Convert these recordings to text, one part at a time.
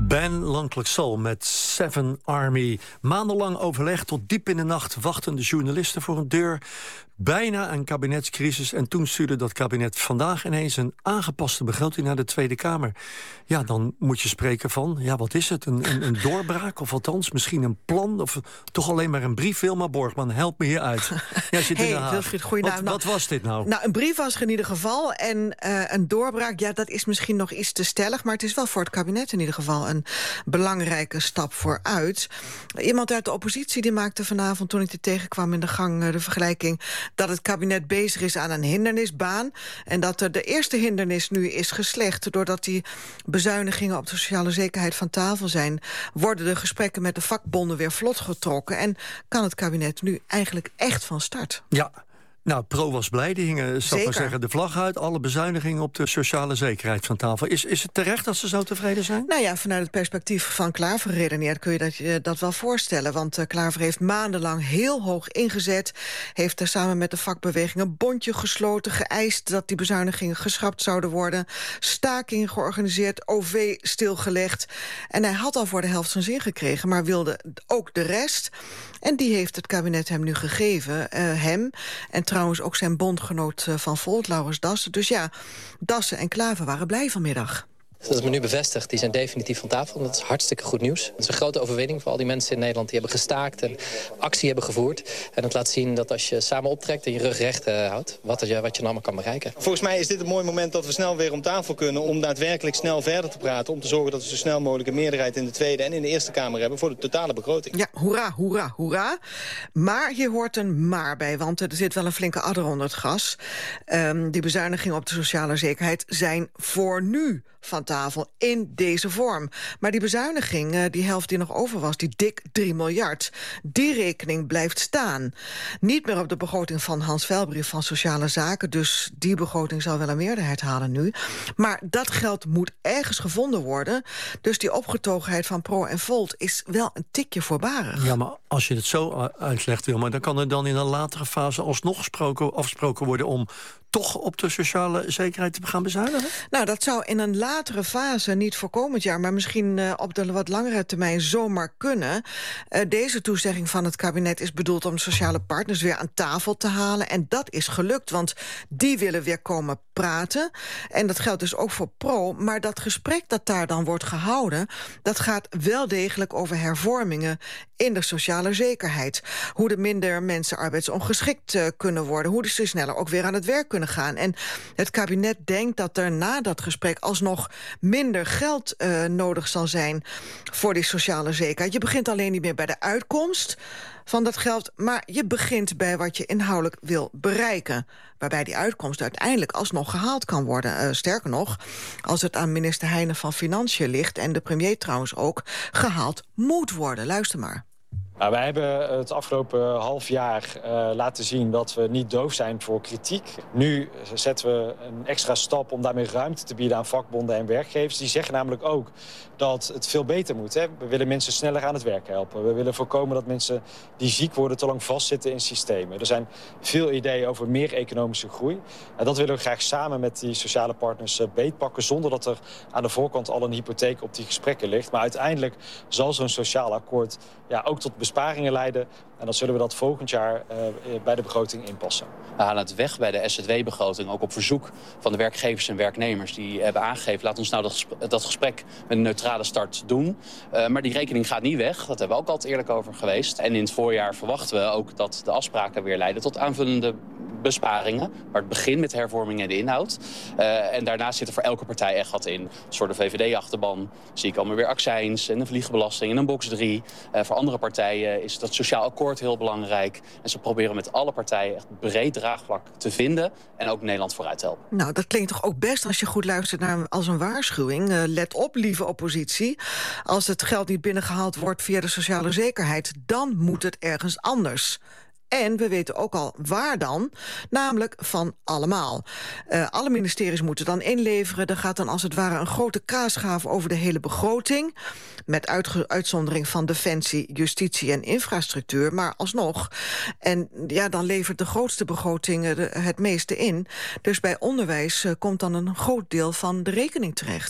Ben Lankelijk Soul met Seven Army. Maandenlang overleg, tot diep in de nacht wachten de journalisten voor een deur. Bijna een kabinetscrisis. En toen stuurde dat kabinet vandaag ineens een aangepaste begroting naar de Tweede Kamer. Ja, dan moet je spreken van, ja, wat is het? Een doorbraak? Of althans, misschien een plan? Of toch alleen maar een brief? Wilma Borgman, help me hier uit. Ja, zit in Den Haag. Wilfried, goedenavond. Wat was dit nou? Nou, een brief was er in ieder geval. En een doorbraak, ja, dat is misschien nog iets te stellig. Maar het is wel voor het kabinet in ieder geval een belangrijke stap vooruit. Iemand uit de oppositie die maakte vanavond, toen ik dit tegenkwam in de gang, de vergelijking dat het kabinet bezig is aan een hindernisbaan. En dat er de eerste hindernis nu is geslecht. Doordat die bezuinigingen op de sociale zekerheid van tafel zijn, worden de gesprekken met de vakbonden weer vlot getrokken. En kan het kabinet nu eigenlijk echt van start. Ja. Nou, Pro was blij, die hingen, zal ik maar zeggen, de vlag uit. Alle bezuinigingen op de sociale zekerheid van tafel. Is het terecht dat ze zo tevreden zijn? Nou ja, vanuit het perspectief van Klaver redeneert kun je dat wel voorstellen. Want Klaver heeft maandenlang heel hoog ingezet. Heeft er samen met de vakbeweging een bondje gesloten. Geëist dat die bezuinigingen geschrapt zouden worden. Stakingen georganiseerd, OV stilgelegd. En hij had al voor de helft zijn zin gekregen, maar wilde ook de rest. En die heeft het kabinet hem nu gegeven. Hem en trouwens ook zijn bondgenoot van Volt, Laurens Dassen. Dus ja, Dassen en Klaver waren blij vanmiddag. Dat is me nu bevestigd. Die zijn definitief van tafel. En dat is hartstikke goed nieuws. Het is een grote overwinning voor al die mensen in Nederland die hebben gestaakt en actie hebben gevoerd. En het laat zien dat als je samen optrekt en je rug recht houdt, wat je nou allemaal kan bereiken. Volgens mij is dit een mooi moment dat we snel weer om tafel kunnen om daadwerkelijk snel verder te praten. Om te zorgen dat we zo snel mogelijk een meerderheid in de Tweede en in de Eerste Kamer hebben voor de totale begroting. Ja, hoera, hoera, hoera. Maar hier hoort een maar bij, want er zit wel een flinke adder onder het gras. Die bezuinigingen op de sociale zekerheid zijn voor nu van tafel in deze vorm. Maar die bezuiniging, die helft die nog over was, die dik 3 miljard... die rekening blijft staan. Niet meer op de begroting van Hans Velbrief van Sociale Zaken, dus die begroting zal wel een meerderheid halen nu. Maar dat geld moet ergens gevonden worden. Dus die opgetogenheid van Pro en Volt is wel een tikje voorbarig. Ja, maar als je het zo uitlegt, Wilma, dan kan er dan in een latere fase alsnog afgesproken worden om toch op de sociale zekerheid te gaan bezuinigen? Nou, dat zou in een latere fase, niet voor komend jaar, maar misschien op de wat langere termijn zomaar kunnen. Deze toezegging van het kabinet is bedoeld om sociale partners weer aan tafel te halen. En dat is gelukt, want die willen weer komen praten. En dat geldt dus ook voor Pro. Maar dat gesprek dat daar dan wordt gehouden, dat gaat wel degelijk over hervormingen in de sociale zekerheid. Hoe de minder mensen arbeidsongeschikt kunnen worden. Hoe ze sneller ook weer aan het werk kunnen gaan. En het kabinet denkt dat er na dat gesprek alsnog minder geld nodig zal zijn voor die sociale zekerheid. Je begint alleen niet meer bij de uitkomst van dat geld, maar je begint bij wat je inhoudelijk wil bereiken. Waarbij die uitkomst uiteindelijk alsnog gehaald kan worden. Sterker nog, als het aan minister Heijnen van Financiën ligt, en de premier trouwens ook, gehaald moet worden. Luister maar. Nou, wij hebben het afgelopen half jaar laten zien dat we niet doof zijn voor kritiek. Nu zetten we een extra stap om daarmee ruimte te bieden aan vakbonden en werkgevers. Die zeggen namelijk ook dat het veel beter moet. Hè? We willen mensen sneller aan het werk helpen. We willen voorkomen dat mensen die ziek worden te lang vastzitten in systemen. Er zijn veel ideeën over meer economische groei. En dat willen we graag samen met die sociale partners beetpakken, zonder dat er aan de voorkant al een hypotheek op die gesprekken ligt. Maar uiteindelijk zal zo'n sociaal akkoord ook tot besparingen leiden. En dan zullen we dat volgend jaar bij de begroting inpassen. We halen het weg bij de SZW-begroting, ook op verzoek van de werkgevers en werknemers. Die hebben aangegeven, laat ons nou dat gesprek met een neutrale start doen. Maar die rekening gaat niet weg, dat hebben we ook altijd eerlijk over geweest. En in het voorjaar verwachten we ook dat de afspraken weer leiden tot aanvullende besparingen. Maar het begint met hervorming en de inhoud. En daarnaast zit er voor elke partij echt wat in. Dus voor de VVD-achterban zie ik allemaal weer accijns en een vliegbelasting en een box 3. Voor andere partijen is dat sociaal akkoord heel belangrijk. En ze proberen met alle partijen echt breed draagvlak te vinden en ook Nederland vooruit te helpen. Nou, dat klinkt toch ook best, als je goed luistert naar als een waarschuwing. Let op, lieve oppositie. Als het geld niet binnengehaald wordt via de sociale zekerheid, dan moet het ergens anders. En we weten ook al waar dan, namelijk van allemaal. Alle ministeries moeten dan inleveren. Er gaat dan als het ware een grote kaasgave over de hele begroting, met uitzondering van Defensie, Justitie en Infrastructuur, maar alsnog. En ja, dan levert de grootste begroting het meeste in. Dus bij onderwijs komt dan een groot deel van de rekening terecht.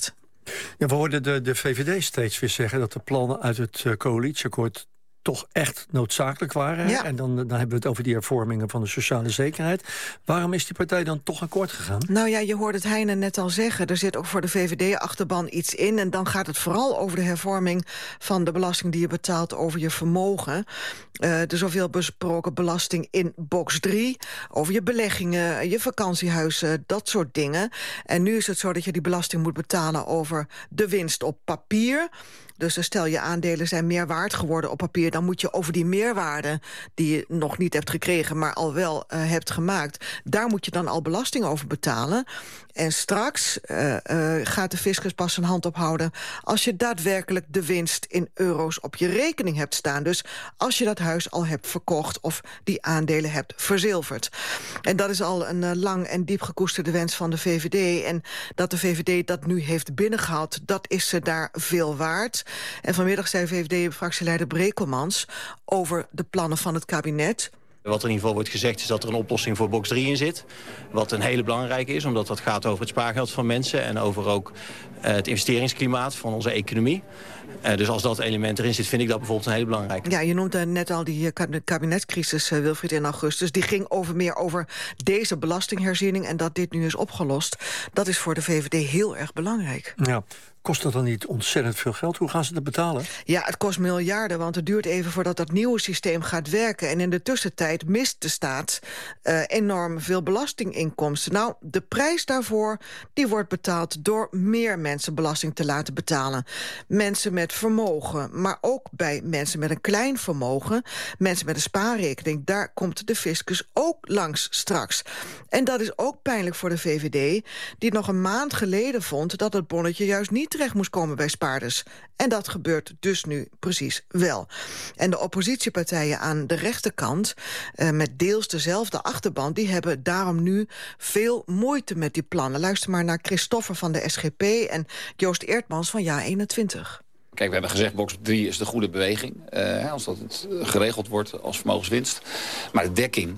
Ja, we hoorden de VVD steeds weer zeggen dat de plannen uit het coalitieakkoord toch echt noodzakelijk waren. Ja. En dan hebben we het over die hervormingen van de sociale zekerheid. Waarom is die partij dan toch akkoord gegaan? Nou ja, je hoorde het Heine net al zeggen. Er zit ook voor de VVD-achterban iets in. En dan gaat het vooral over de hervorming van de belasting die je betaalt over je vermogen. De zoveel besproken belasting in box 3. Over je beleggingen, je vakantiehuizen, dat soort dingen. En nu is het zo dat je die belasting moet betalen over de winst op papier. Dus stel je aandelen zijn meer waard geworden op papier, dan moet je over die meerwaarde die je nog niet hebt gekregen, maar al wel hebt gemaakt, daar moet je dan al belasting over betalen. En straks gaat de fiscus pas zijn hand ophouden als je daadwerkelijk de winst in euro's op je rekening hebt staan. Dus als je dat huis al hebt verkocht of die aandelen hebt verzilverd. En dat is al een lang en diep gekoesterde wens van de VVD. En dat de VVD dat nu heeft binnengehaald, dat is ze daar veel waard. En vanmiddag zei VVD-fractieleider Brekelmans over de plannen van het kabinet. Wat er in ieder geval wordt gezegd is dat er een oplossing voor box 3 in zit. Wat een hele belangrijke is, omdat dat gaat over het spaargeld van mensen en over ook het investeringsklimaat van onze economie. Dus als dat element erin zit, vind ik dat bijvoorbeeld een hele belangrijke. Ja, je noemde net al die kabinetscrisis, Wilfried, in augustus. Die ging meer over deze belastingherziening en dat dit nu is opgelost. Dat is voor de VVD heel erg belangrijk. Ja. Kost dat dan niet ontzettend veel geld? Hoe gaan ze dat betalen? Ja, het kost miljarden, want het duurt even voordat dat nieuwe systeem gaat werken. En in de tussentijd mist de staat enorm veel belastinginkomsten. Nou, de prijs daarvoor die wordt betaald door meer mensen belasting te laten betalen. Mensen met vermogen, maar ook bij mensen met een klein vermogen, mensen met een spaarrekening, daar komt de fiscus ook langs straks. En dat is ook pijnlijk voor de VVD, die nog een maand geleden vond dat het bonnetje juist niet terecht moest komen bij spaarders. En dat gebeurt dus nu precies wel. En de oppositiepartijen aan de rechterkant, met deels dezelfde achterban, die hebben daarom nu veel moeite met die plannen. Luister maar naar Christoffer van de SGP en Joost Eertmans van JA21. Kijk, we hebben gezegd, box 3 is de goede beweging. Als dat het geregeld wordt als vermogenswinst. Maar de dekking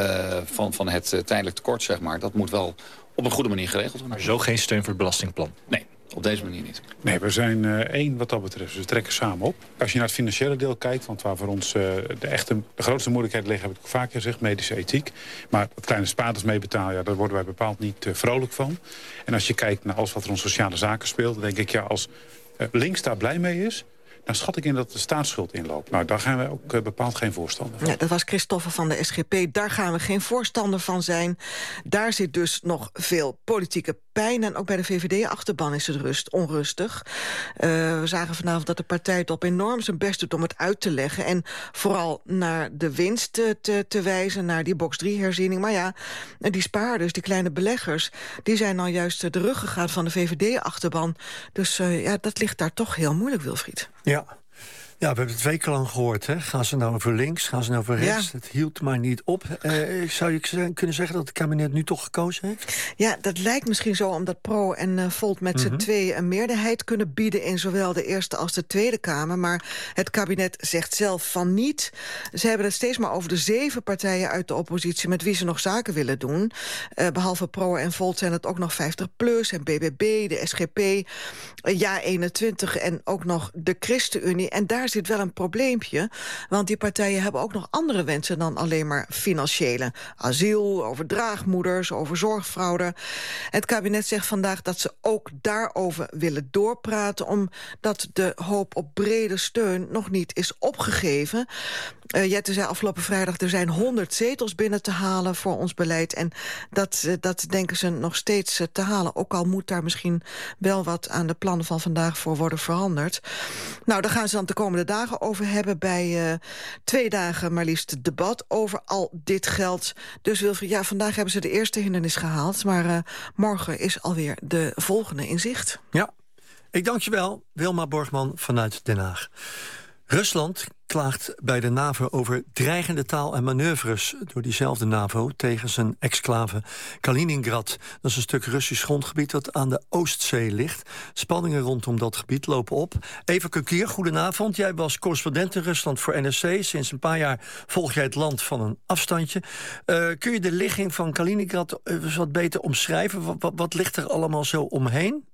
van het tijdelijk tekort, zeg maar, dat moet wel op een goede manier geregeld worden. Maar zo geen steun voor het belastingplan? Nee. Op deze manier niet. Nee, we zijn één wat dat betreft. Dus we trekken samen op. Als je naar het financiële deel kijkt, want waar voor ons de grootste moeilijkheid liggen, heb ik ook vaak gezegd, medische ethiek. Maar wat kleine spaarders mee betalen, ja, daar worden wij bepaald niet vrolijk van. En als je kijkt naar alles wat er om sociale zaken speelt, dan denk ik, ja, als links daar blij mee is, dan schat ik in dat de staatsschuld inloopt. Nou, daar gaan wij ook bepaald geen voorstander van. Ja, dat was Christoffer van de SGP. Daar gaan we geen voorstander van zijn. Daar zit dus nog veel politieke pijn. En ook bij de VVD-achterban is het onrustig. We zagen vanavond dat de partij het op enorm zijn best doet om het uit te leggen. En vooral naar de winst te wijzen, naar die box 3-herziening. Maar ja, die spaarders, die kleine beleggers, die zijn nou juist de ruggengraat van de VVD-achterban. Dus ja, dat ligt daar toch heel moeilijk, Wilfried. Ja. Ja, we hebben het wekenlang gehoord. Hè? Gaan ze nou over links, gaan ze nou over rechts? Ja. Het hield maar niet op. Zou je kunnen zeggen dat het kabinet nu toch gekozen heeft? Ja, dat lijkt misschien zo omdat Pro en Volt met z'n tweeën een meerderheid kunnen bieden in zowel de Eerste als de Tweede Kamer. Maar het kabinet zegt zelf van niet. Ze hebben het steeds maar over de 7 partijen uit de oppositie met wie ze nog zaken willen doen. Behalve Pro en Volt zijn het ook nog 50PLUS en BBB, de SGP, JA21 en ook nog de ChristenUnie. En daar zit wel een probleempje, want die partijen hebben ook nog andere wensen dan alleen maar financiële. Asiel, over draagmoeders, over zorgfraude. Het kabinet zegt vandaag dat ze ook daarover willen doorpraten, omdat de hoop op brede steun nog niet is opgegeven. Jette zei afgelopen vrijdag, er zijn 100 zetels binnen te halen voor ons beleid. En dat denken ze nog steeds te halen. Ook al moet daar misschien wel wat aan de plannen van vandaag voor worden veranderd. Nou, daar gaan ze dan de komende dagen over hebben bij 2 dagen maar liefst debat over al dit geld. Dus Wilfried, ja, vandaag hebben ze de eerste hindernis gehaald, maar morgen is alweer de volgende in zicht. Ja, ik dank je wel, Wilma Borgman vanuit Den Haag. Rusland klaagt bij de NAVO over dreigende taal en manoeuvres door diezelfde NAVO tegen zijn exclave Kaliningrad. Dat is een stuk Russisch grondgebied dat aan de Oostzee ligt. Spanningen rondom dat gebied lopen op. Eva Kukier, goedenavond. Jij was correspondent in Rusland voor NRC. Sinds een paar jaar volg jij het land van een afstandje. Kun je de ligging van Kaliningrad eens wat beter omschrijven? Wat ligt er allemaal zo omheen?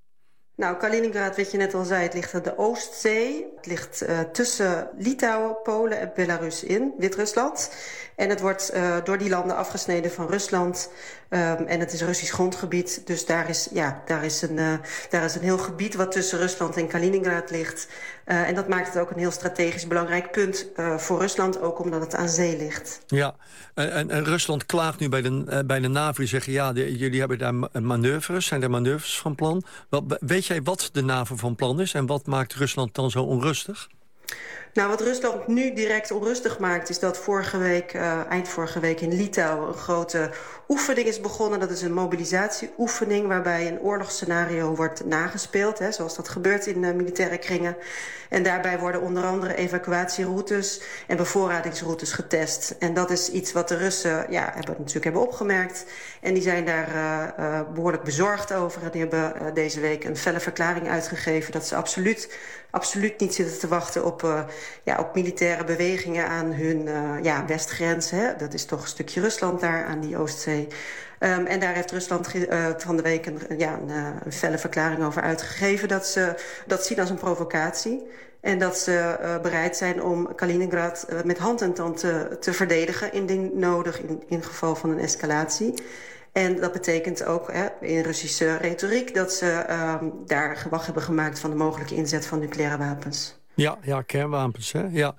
Nou, Kaliningrad, wat je net al zei, het ligt aan de Oostzee. Het ligt tussen Litouwen, Polen en Belarus in, Wit-Rusland. En het wordt door die landen afgesneden van Rusland. En het is Russisch grondgebied. Dus daar is een heel gebied wat tussen Rusland en Kaliningrad ligt. En dat maakt het ook een heel strategisch belangrijk punt voor Rusland, ook omdat het aan zee ligt. Ja, en Rusland klaagt nu bij de NAVO. Die zeggen, ja, jullie hebben daar manoeuvres. Zijn er manoeuvres van plan? Weet jij wat de NAVO van plan is? En wat maakt Rusland dan zo onrustig? Nou, wat Rusland nu direct onrustig maakt, is dat eind vorige week in Litouwen een grote oefening is begonnen. Dat is een mobilisatieoefening waarbij een oorlogsscenario wordt nagespeeld, hè, zoals dat gebeurt in militaire kringen. En daarbij worden onder andere evacuatieroutes en bevoorradingsroutes getest. En dat is iets wat de Russen hebben opgemerkt. En die zijn daar behoorlijk bezorgd over. En die hebben deze week een felle verklaring uitgegeven dat ze absoluut niet zitten te wachten op militaire bewegingen aan hun westgrens. Hè. Dat is toch een stukje Rusland daar aan die Oostzee. En daar heeft Rusland van de week een felle verklaring over uitgegeven. Dat ze dat zien als een provocatie. En dat ze bereid zijn om Kaliningrad met hand en tand te verdedigen, indien nodig, in geval van een escalatie. En dat betekent ook in Russische retoriek dat ze daar gewag hebben gemaakt van de mogelijke inzet van nucleaire wapens. Ja, kernwapens, hè? Ja.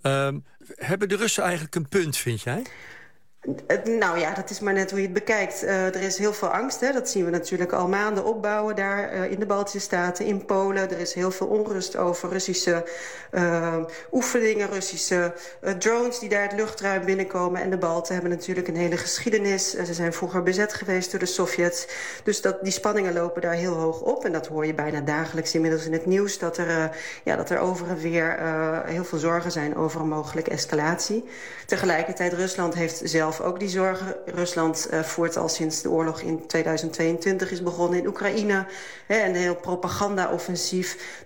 Hebben de Russen eigenlijk een punt, vind jij? Nou ja, dat is maar net hoe je het bekijkt. Er is heel veel angst, hè? Dat zien we natuurlijk al maanden opbouwen daar in de Baltische Staten, in Polen. Er is heel veel onrust over Russische oefeningen, Russische drones die daar het luchtruim binnenkomen. En de Balten hebben natuurlijk een hele geschiedenis. Ze zijn vroeger bezet geweest door de Sovjets. Dus die spanningen lopen daar heel hoog op. En dat hoor je bijna dagelijks inmiddels in het nieuws, dat er over en weer heel veel zorgen zijn over een mogelijke escalatie. Tegelijkertijd, Rusland heeft zelf ook die zorgen. Rusland voert al sinds de oorlog in 2022 is begonnen in Oekraïne een heel propaganda-offensief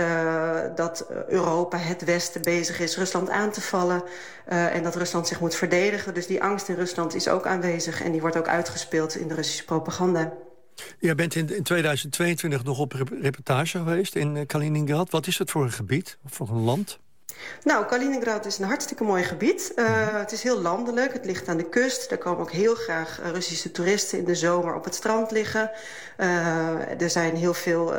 dat Europa, het Westen, bezig is Rusland aan te vallen en dat Rusland zich moet verdedigen. Dus die angst in Rusland is ook aanwezig en die wordt ook uitgespeeld in de Russische propaganda. Jij bent in 2022 nog op reportage geweest in Kaliningrad. Wat is het voor een gebied? Of voor een land? Nou, Kaliningrad is een hartstikke mooi gebied. Het is heel landelijk, het ligt aan de kust. Daar komen ook heel graag Russische toeristen in de zomer op het strand liggen. Er zijn heel veel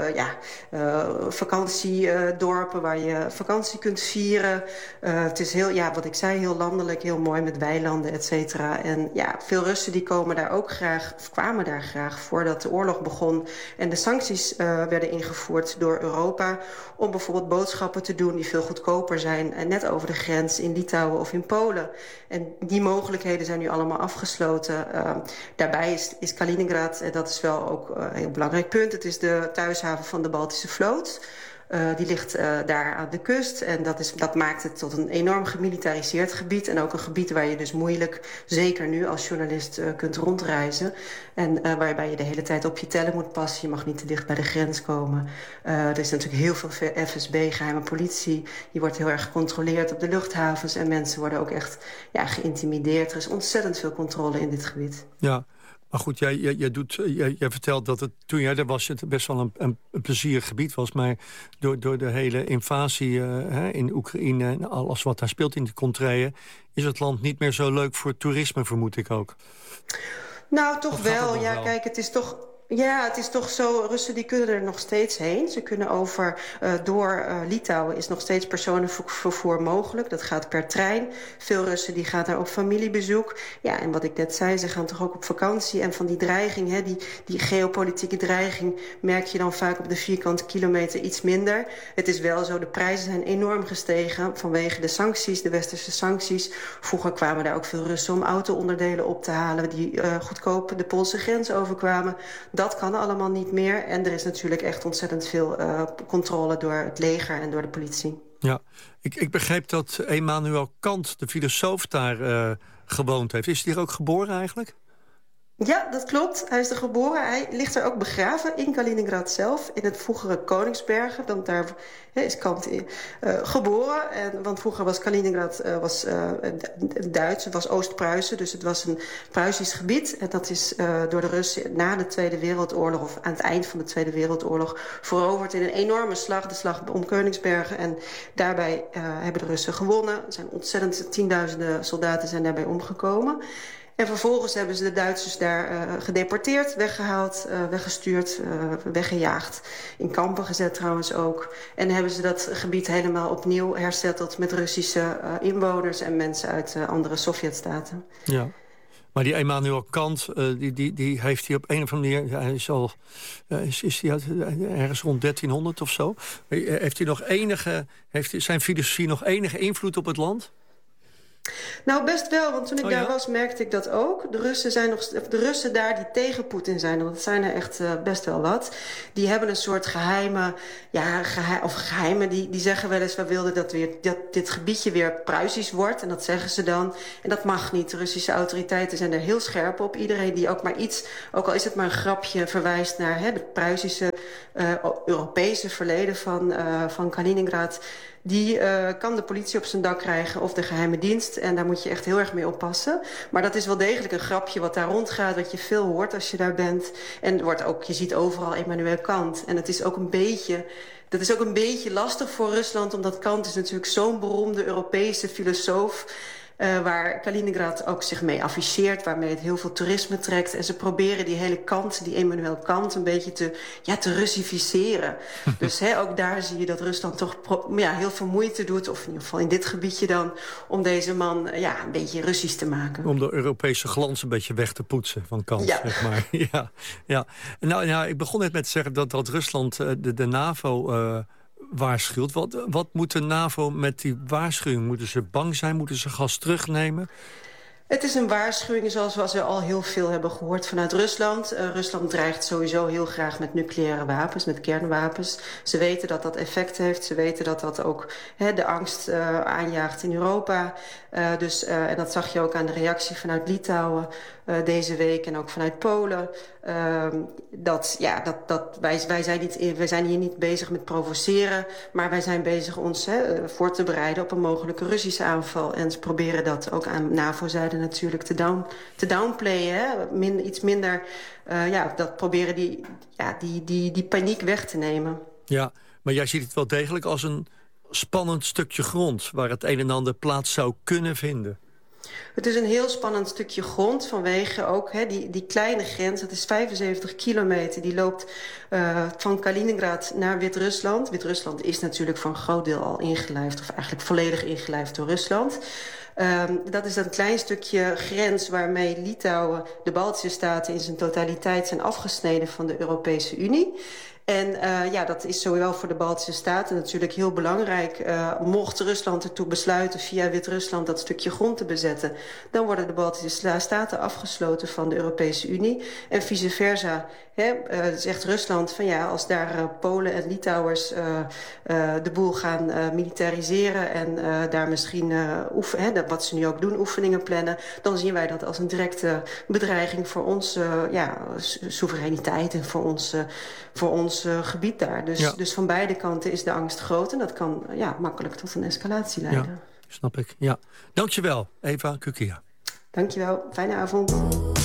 vakantiedorpen waar je vakantie kunt vieren. Het is wat ik zei, heel landelijk, heel mooi met weilanden, et cetera. En veel Russen die kwamen daar graag voordat de oorlog begon en de sancties werden ingevoerd door Europa om bijvoorbeeld boodschappen te doen die veel goedkoper zijn net over de grens in Litouwen of in Polen. En die mogelijkheden zijn nu allemaal afgesloten. Daarbij is Kaliningrad, en dat is wel ook een heel belangrijk punt, het is de thuishaven van de Baltische vloot. Die ligt daar aan de kust en dat maakt het tot een enorm gemilitariseerd gebied. En ook een gebied waar je dus moeilijk, zeker nu als journalist, kunt rondreizen. En waarbij je de hele tijd op je tellen moet passen. Je mag niet te dicht bij de grens komen. Er is natuurlijk heel veel FSB, geheime politie. Die wordt heel erg gecontroleerd op de luchthavens. En mensen worden ook echt geïntimideerd. Er is ontzettend veel controle in dit gebied. Ja. Maar goed, jij vertelt dat het toen jij er was het best wel een plezierig gebied was. Maar door de hele invasie in Oekraïne en alles wat daar speelt in de contraien, is het land niet meer zo leuk voor toerisme, vermoed ik ook. Nou, toch wel. Ja, kijk, het is toch... Ja, het is toch zo, Russen die kunnen er nog steeds heen. Ze kunnen door Litouwen is nog steeds personenvervoer mogelijk. Dat gaat per trein. Veel Russen die gaan daar op familiebezoek. Ja, en wat ik net zei, ze gaan toch ook op vakantie. En van die dreiging, die geopolitieke dreiging, merk je dan vaak op de vierkante kilometer iets minder. Het is wel zo, de prijzen zijn enorm gestegen vanwege de sancties, de westerse sancties. Vroeger kwamen daar ook veel Russen om auto-onderdelen op te halen die goedkoop de Poolse grens overkwamen. Dat kan allemaal niet meer. En er is natuurlijk echt ontzettend veel controle door het leger en door de politie. Ja, ik begreep dat Immanuel Kant, de filosoof, daar gewoond heeft. Is hij hier ook geboren eigenlijk? Ja, dat klopt. Hij is er geboren. Hij ligt er ook begraven in Kaliningrad zelf, in het vroegere Koningsbergen. Want daar is Kant geboren. Want vroeger was Kaliningrad Duits, het was Oost-Pruisen. Dus het was een Pruisisch gebied. En dat is door de Russen na de Tweede Wereldoorlog, of aan het eind van de Tweede Wereldoorlog, veroverd in een enorme slag, de slag om Koningsbergen. En daarbij hebben de Russen gewonnen. Er zijn ontzettend tienduizenden soldaten zijn daarbij omgekomen. En vervolgens hebben ze de Duitsers daar gedeporteerd, weggehaald, weggestuurd, weggejaagd. In kampen gezet trouwens ook. En hebben ze dat gebied helemaal opnieuw herzetteld met Russische inwoners en mensen uit andere Sovjetstaten. Ja. Maar die Immanuel Kant, die heeft hij op een of andere manier... Hij is al, is hij ergens rond 1300 of zo? Heeft zijn filosofie nog enige invloed op het land? Nou, best wel, want toen ik daar was merkte ik dat ook. De Russen daar die tegen Poetin zijn, want dat zijn er echt best wel wat. Die hebben een soort geheimen, die zeggen wel eens, we wilden dat dit gebiedje weer Pruisisch wordt. En dat zeggen ze dan. En dat mag niet. De Russische autoriteiten zijn er heel scherp op. Iedereen die ook maar iets, ook al is het maar een grapje, verwijst naar het Pruisische, Europese verleden van Kaliningrad. Die kan de politie op zijn dak krijgen of de geheime dienst. En daar moet je echt heel erg mee oppassen. Maar dat is wel degelijk een grapje wat daar rondgaat, wat je veel hoort als je daar bent. En je ziet overal Immanuel Kant. En het is ook dat is ook een beetje lastig voor Rusland, omdat Kant is natuurlijk zo'n beroemde Europese filosoof, waar Kaliningrad ook zich mee afficheert, waarmee het heel veel toerisme trekt. En ze proberen die hele Kant, die Immanuel Kant, een beetje te Russificeren. Dus ook daar zie je dat Rusland toch heel veel moeite doet, of in ieder geval in dit gebiedje dan, om deze man een beetje Russisch te maken. Om de Europese glans een beetje weg te poetsen van Kant, zeg maar. Ja. Nou, ik begon net met te zeggen dat Rusland de NAVO waarschuwt. Wat moet de NAVO met die waarschuwing? Moeten ze bang zijn? Moeten ze gas terugnemen? Het is een waarschuwing zoals we al heel veel hebben gehoord vanuit Rusland. Rusland dreigt sowieso heel graag met nucleaire wapens, met kernwapens. Ze weten dat dat effect heeft. Ze weten dat dat ook de angst aanjaagt in Europa. En dat zag je ook aan de reactie vanuit Litouwen deze week en ook vanuit Polen. Wij zijn hier niet bezig met provoceren, maar wij zijn bezig ons voor te bereiden op een mogelijke Russische aanval. En ze proberen dat ook aan NAVO-zijde natuurlijk te downplayen. Iets minder, dat proberen die paniek weg te nemen. Ja, maar jij ziet het wel degelijk als een spannend stukje grond waar het een en ander plaats zou kunnen vinden. Het is een heel spannend stukje grond vanwege ook die kleine grens. Dat is 75 kilometer. Die loopt van Kaliningrad naar Wit-Rusland. Wit-Rusland is natuurlijk voor een groot deel al ingelijfd, of eigenlijk volledig ingelijfd door Rusland. Dat is een klein stukje grens waarmee Litouwen, de Baltische Staten in zijn totaliteit zijn afgesneden van de Europese Unie. En dat is zowel voor de Baltische Staten natuurlijk heel belangrijk. Mocht Rusland ertoe besluiten via Wit-Rusland dat stukje grond te bezetten, dan worden de Baltische Staten afgesloten van de Europese Unie. En vice versa zegt Rusland van als daar Polen en Litouwers de boel gaan militariseren en daar misschien wat ze nu ook doen, oefeningen plannen, dan zien wij dat als een directe bedreiging voor onze soevereiniteit en voor ons gebied daar. Dus van beide kanten is de angst groot en dat kan makkelijk tot een escalatie leiden. Ja, snap ik. Ja. Dankjewel, Eva Kukia. Dankjewel. Fijne avond.